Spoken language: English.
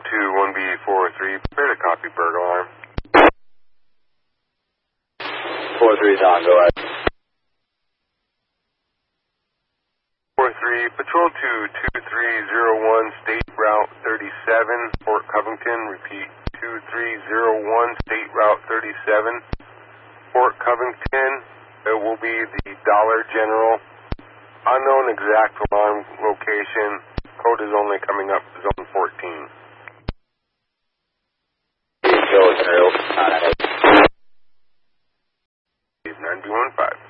1B43, prepare to copy burglar alarm. 43 is on, go ahead. 43, patrol to 2301 State Route 37, Fort Covington. Repeat, 2301 State Route 37, Fort Covington. It will be the Dollar General. Unknown exact alarm location. Code is only coming up zone 14. Military, 9B15.